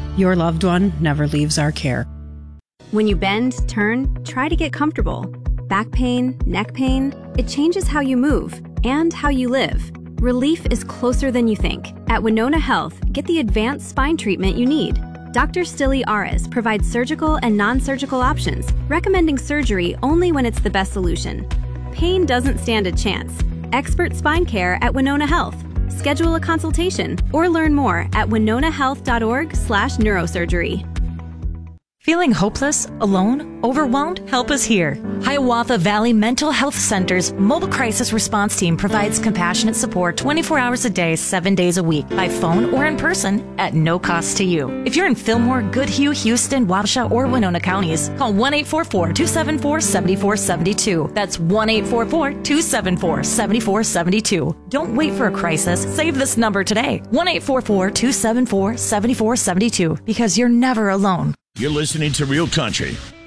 Your loved one never leaves our care. When you bend, turn, try to get comfortable. Back pain, neck pain, it changes how you move and how you live. Relief is closer than you think. At Winona Health, get the advanced spine treatment you need. Dr. Stilly Aris provides surgical and non-surgical options, recommending surgery only when it's the best solution. Pain doesn't stand a chance. Expert spine care at Winona Health. Schedule a consultation or learn more at winonahealth.org/neurosurgery. Feeling hopeless, alone, overwhelmed? Help is here. Hiawatha Valley Mental Health Center's mobile crisis response team provides compassionate support 24 hours a day, 7 days a week, by phone or in person at no cost to you. If you're in Fillmore, Goodhue, Houston, Wabasha, or Winona counties, call 1-844-274-7472. That's 1-844-274-7472. Don't wait for a crisis. Save this number today. 1-844-274-7472, because you're never alone. You're listening to Real Country